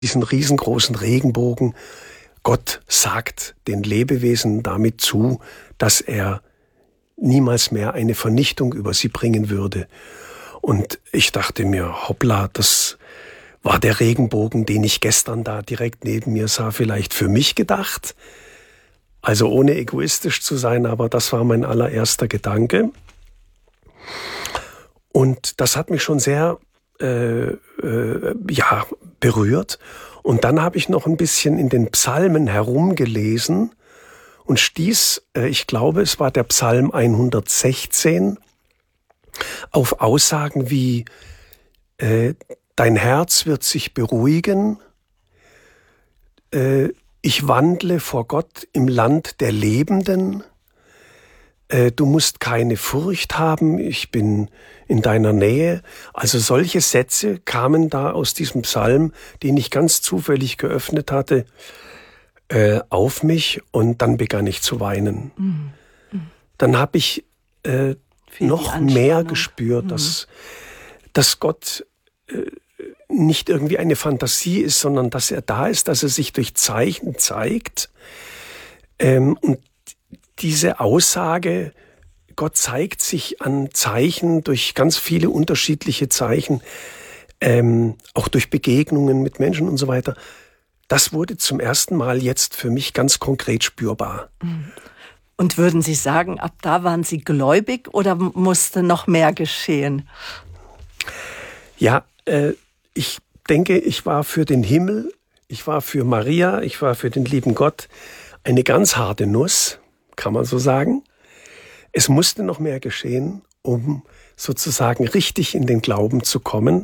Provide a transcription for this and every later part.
diesen riesengroßen Regenbogen. Gott sagt den Lebewesen damit zu, dass er niemals mehr eine Vernichtung über sie bringen würde. Und ich dachte mir, hoppla, das war der Regenbogen, den ich gestern da direkt neben mir sah, vielleicht für mich gedacht. Also ohne egoistisch zu sein, aber das war mein allererster Gedanke. Und das hat mich schon sehr berührt. Und dann habe ich noch ein bisschen in den Psalmen herumgelesen und stieß, ich glaube, es war der Psalm 116, auf Aussagen wie dein Herz wird sich beruhigen, ich wandle vor Gott im Land der Lebenden, du musst keine Furcht haben, ich bin in deiner Nähe. Also solche Sätze kamen da aus diesem Psalm, den ich ganz zufällig geöffnet hatte, auf mich, und dann begann ich zu weinen. Dann habe ich noch mehr gespürt, dass Gott nicht irgendwie eine Fantasie ist, sondern dass er da ist, dass er sich durch Zeichen zeigt. Und diese Aussage, Gott zeigt sich an Zeichen, durch ganz viele unterschiedliche Zeichen, auch durch Begegnungen mit Menschen und so weiter, das wurde zum ersten Mal jetzt für mich ganz konkret spürbar. Und würden Sie sagen, ab da waren Sie gläubig oder musste noch mehr geschehen? Ja, ich denke, ich war für den Himmel, ich war für Maria, ich war für den lieben Gott eine ganz harte Nuss, kann man so sagen. Es musste noch mehr geschehen, um sozusagen richtig in den Glauben zu kommen.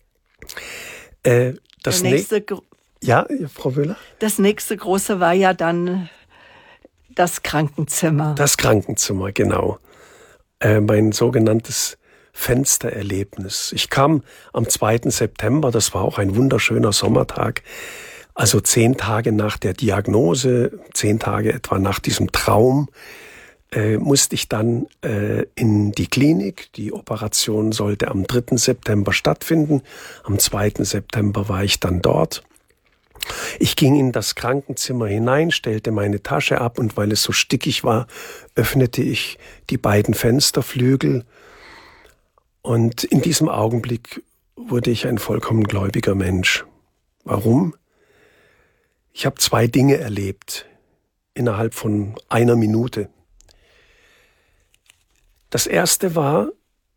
Das nächste Frau Wöhler? Das nächste große war ja dann das Krankenzimmer. Das Krankenzimmer, genau. Mein sogenanntes Fenstererlebnis. Ich kam am 2. September, das war auch ein wunderschöner Sommertag, also 10 Tage nach der Diagnose, 10 Tage etwa nach diesem Traum, musste ich dann in die Klinik. Die Operation sollte am 3. September stattfinden. Am 2. September war ich dann dort. Ich ging in das Krankenzimmer hinein, stellte meine Tasche ab und weil es so stickig war, öffnete ich die beiden Fensterflügel. Und in diesem Augenblick wurde ich ein vollkommen gläubiger Mensch. Warum? Ich habe 2 Dinge erlebt innerhalb von einer Minute. Das erste war,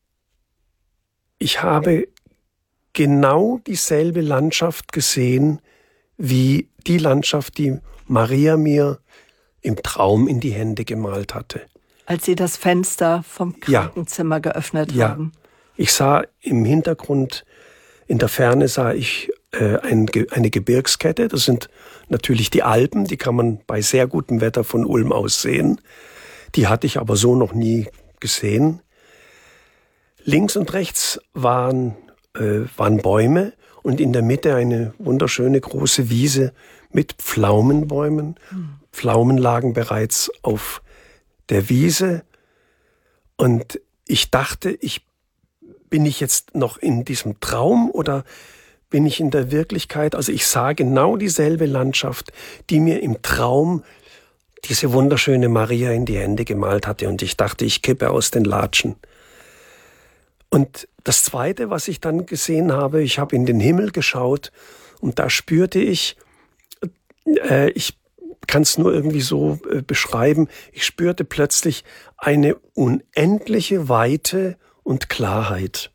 ich habe genau dieselbe Landschaft gesehen, wie die Landschaft, die Maria mir im Traum in die Hände gemalt hatte. Als Sie das Fenster vom Krankenzimmer geöffnet haben. Ich sah im Hintergrund, in der Ferne sah ich eine Gebirgskette. Das sind natürlich die Alpen, die kann man bei sehr gutem Wetter von Ulm aus sehen. Die hatte ich aber so noch nie gesehen. Links und rechts waren Bäume und in der Mitte eine wunderschöne große Wiese mit Pflaumenbäumen. Pflaumen lagen bereits auf der Wiese und ich dachte, bin ich jetzt noch in diesem Traum oder bin ich in der Wirklichkeit? Also ich sah genau dieselbe Landschaft, die mir im Traum diese wunderschöne Maria in die Hände gemalt hatte und ich dachte, ich kippe aus den Latschen. Und das Zweite, was ich dann gesehen habe, ich habe in den Himmel geschaut und da spürte ich kann es nur irgendwie so beschreiben, ich spürte plötzlich eine unendliche Weite und Klarheit.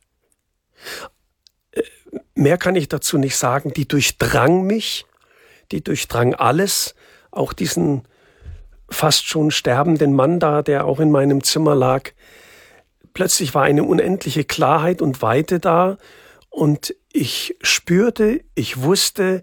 Mehr kann ich dazu nicht sagen, die durchdrang mich, die durchdrang alles, auch diesen fast schon sterbenden Mann da, der auch in meinem Zimmer lag. Plötzlich war eine unendliche Klarheit und Weite da und ich spürte, ich wusste,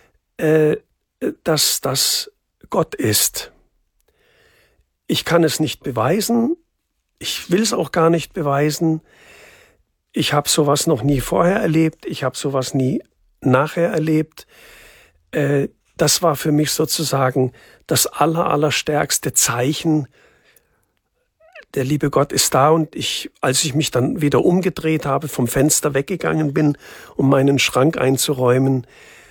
dass das Gott ist. Ich kann es nicht beweisen, ich will es auch gar nicht beweisen. Ich habe sowas noch nie vorher erlebt, ich habe sowas nie nachher erlebt. Das war für mich sozusagen das allerstärkste Zeichen. Der liebe Gott ist da und als ich mich dann wieder umgedreht habe, vom Fenster weggegangen bin, um meinen Schrank einzuräumen,